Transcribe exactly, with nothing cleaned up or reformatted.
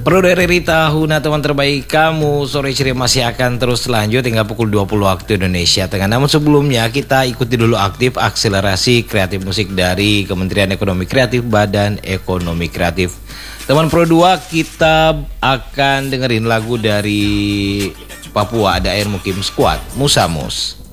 Pro dari Rita Huna, teman terbaik kamu. Sore ceria masih akan terus lanjut hingga pukul dua puluh waktu Indonesia Tengah. Namun sebelumnya kita ikuti dulu aktif akselerasi kreatif musik dari Kementerian Ekonomi Kreatif, Badan Ekonomi Kreatif. Teman Pro dua, kita akan dengerin lagu dari Papua, ada Air Mukim Squad, Musamus.